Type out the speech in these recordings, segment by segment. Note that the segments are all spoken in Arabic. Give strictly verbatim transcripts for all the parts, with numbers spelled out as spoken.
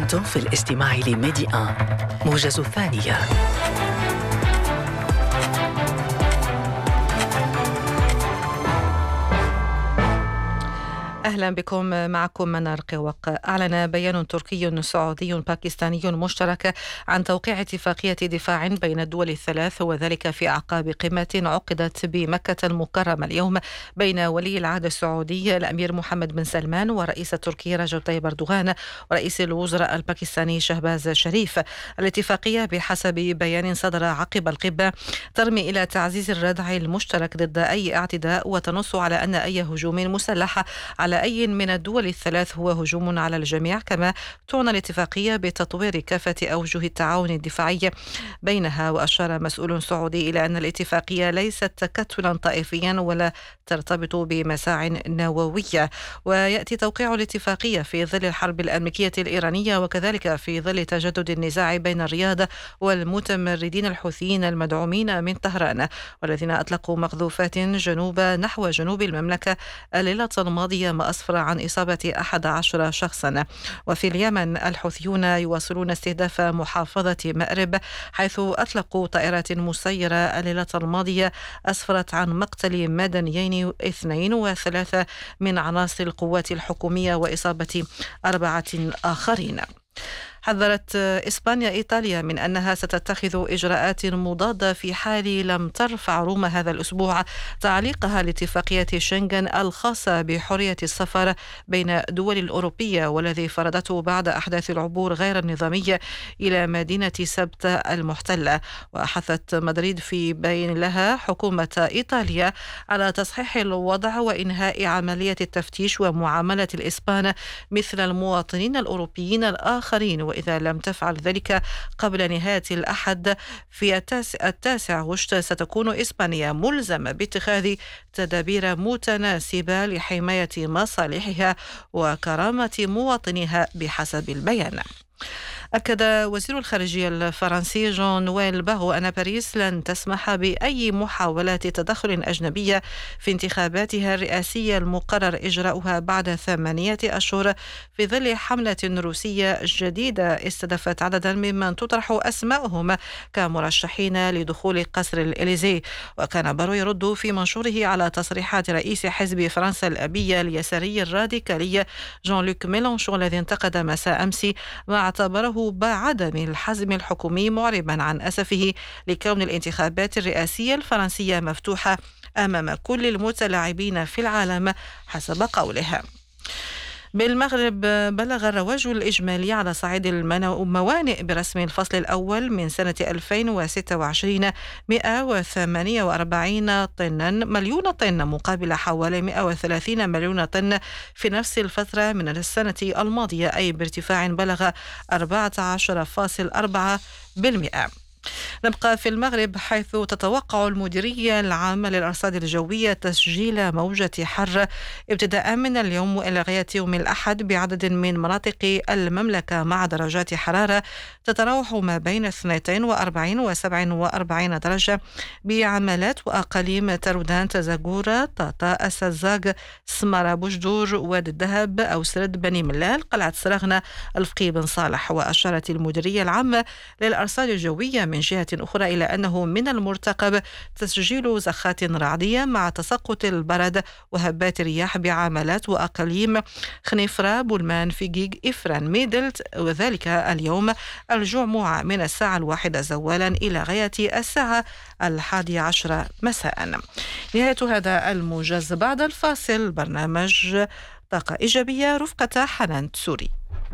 أنتم في الاستماع لميدي آن موجز الثانية. أهلا بكم، معكم منار قوق. أعلن بيان تركي سعودي باكستاني مشترك عن توقيع اتفاقية دفاع بين الدول الثلاث، وذلك في أعقاب قمة عقدت بمكة المكرمة اليوم بين ولي العهد السعودي الأمير محمد بن سلمان ورئيس تركيا رجب طيب أردوغان ورئيس الوزراء الباكستاني شهباز شريف. الاتفاقية بحسب بيان صدر عقب القمة ترمي إلى تعزيز الردع المشترك ضد أي اعتداء، وتنص على أن أي هجوم مسلح على أي من الدول الثلاث هو هجوم على الجميع. كما تعنى الاتفاقية بتطوير كافة أوجه التعاون الدفاعي بينها. وأشار مسؤول سعودي إلى أن الاتفاقية ليست تكتلا طائفيا ولا ترتبط بمساع نووية، ويأتي توقيع الاتفاقية في ظل الحرب الأمريكية الإيرانية، وكذلك في ظل تجدد النزاع بين الرياض والمتمردين الحوثيين المدعومين من طهران، والذين أطلقوا مقذوفات جنوب نحو جنوب المملكة الليلة الماضية، ما أسفر عن إصابة أحد عشر شخصا. وفي اليمن الحوثيون يواصلون استهداف محافظة مأرب، حيث أطلقوا طائرات مسيرة الليلة الماضية أسفرت عن مقتل مدنيين اثنين وثلاثة من عناصر القوات الحكومية وإصابة أربعة آخرين. حذرت إسبانيا إيطاليا من أنها ستتخذ إجراءات مضادة في حال لم ترفع روما هذا الأسبوع تعليقها لاتفاقية شنغن الخاصة بحرية السفر بين الدول الأوروبية، والذي فرضته بعد أحداث العبور غير النظامي إلى مدينة سبت المحتلة. وحثت مدريد في بيان لها حكومة إيطاليا على تصحيح الوضع وإنهاء عملية التفتيش ومعاملة الإسبان مثل المواطنين الأوروبيين الآخرين، وإذا لم تفعل ذلك قبل نهاية الأحد في التاسع, التاسع غشت ستكون إسبانيا ملزمة باتخاذ تدابير متناسبة لحماية مصالحها وكرامة مواطنيها بحسب البيان. أكد وزير الخارجية الفرنسي جون نويل باغو أن باريس لن تسمح بأي محاولات تدخل أجنبية في انتخاباتها الرئاسية المقرر إجراؤها بعد ثمانية أشهر، في ظل حملة روسية جديدة استهدفت عددا ممن تطرح أسماءهم كمرشحين لدخول قصر الإليزي. وكان باغو يرد في منشوره على تصريحات رئيس حزب فرنسا الأبية اليساري الراديكالي جان لوك ميلانشون، الذي انتقد مساء أمس ما اعتبره بعدم الحزم الحكومي، معربا عن أسفه لكون الانتخابات الرئاسية الفرنسية مفتوحة أمام كل المتلاعبين في العالم حسب قوله. بالمغرب بلغ الرواج الإجمالي على صعيد الموانئ برسم الفصل الأول من سنة ألفين وستة وعشرين مئة وثمانية وأربعين طنا مليون طن، مقابل حوالي مئة وثلاثين مليون طن في نفس الفترة من السنة الماضية، أي بارتفاع بلغ أربعة عشر فاصلة أربعة بالمئة. نبقى في المغرب، حيث تتوقع المديرية العامة للأرصاد الجوية تسجيل موجة حر ابتداء من اليوم إلى غاية يوم الأحد بعدد من مناطق المملكة، مع درجات حرارة تتراوح ما بين اثنتين وأربعين وسبعة وأربعين درجة بعملات وأقاليم ترودان، تزاغورة، طاطا، السزاق، سمارة، بوجدور، واد الذهب، أو سرد، بني ملال، قلعة سرغنة، الفقي بن صالح. وأشارت المديرية العامة للأرصاد الجوية من جهة أخرى إلى أنه من المرتقب تسجيل زخات رعدية مع تساقط البرد وهبات الرياح بعملات وأقاليم خنيفرة، بولمان، فيجيج، إفران، ميدلت، وذلك اليوم الجمعة من الساعة الواحدة زوالا إلى غاية الساعة الحادية عشرة مساء. نهاية هذا الموجز، بعد الفاصل برنامج طاقة إيجابية رفقة حنان سوري.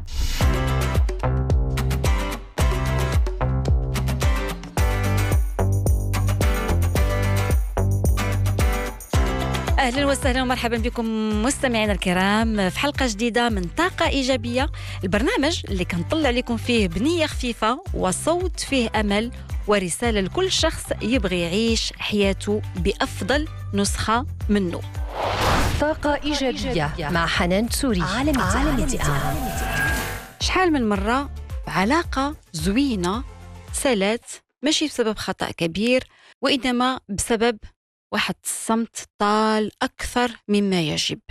أهلا وسهلا ومرحبا بكم مستمعينا الكرام في حلقة جديدة من طاقة إيجابية، البرنامج اللي كنطلع لكم فيه بنية خفيفة وصوت فيه أمل ورسالة لكل شخص يبغي يعيش حياته بأفضل نسخة منه. طاقة إيجابية مع حنان سوري على ميدي آن. شحال من مرة علاقة زوينة سالت ماشي بسبب خطأ كبير، وإنما بسبب واحد الصمت طال أكثر مما يجب.